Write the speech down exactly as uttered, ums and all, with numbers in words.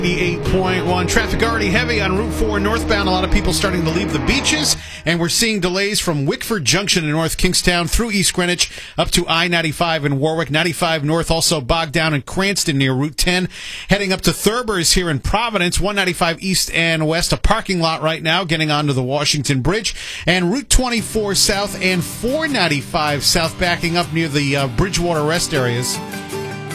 eighty-eight point one. Traffic already heavy on Route four northbound. A lot of people starting to leave the beaches, and we're seeing delays from Wickford Junction in North Kingstown through East Greenwich up to I ninety-five in Warwick. ninety-five north also bogged down in Cranston near Route ten. Heading up to Thurber's here in Providence. one ninety-five east and west, a parking lot right now getting onto the Washington Bridge. And Route twenty-four south and four ninety-five south backing up near the uh, Bridgewater rest areas.